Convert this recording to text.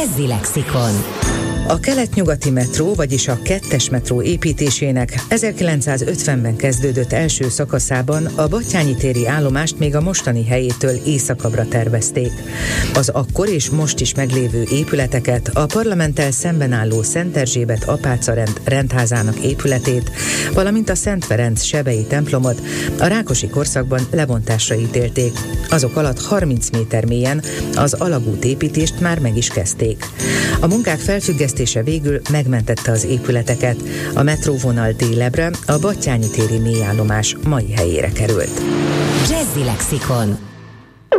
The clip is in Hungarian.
Jazzy Lexikon. A kelet-nyugati metró, vagyis a 2-es metró építésének 1950-ben kezdődött első szakaszában a Batthyány téri állomást még a mostani helyétől északabbra tervezték. Az akkor és most is meglévő épületeket, a parlamenttel szemben álló Szent Erzsébet apácarend rendházának épületét, valamint a Szent Ferenc sebei templomot a Rákosi korszakban lebontásra ítélték. Azok alatt 30 méter mélyen az alagút építést már meg is kezdték. A munkák felfüggesztése végül megmentette az épületeket. A metróvonal délebbre, a Batthyány téri mélyállomás mai helyére került. Jazzy Lexikon.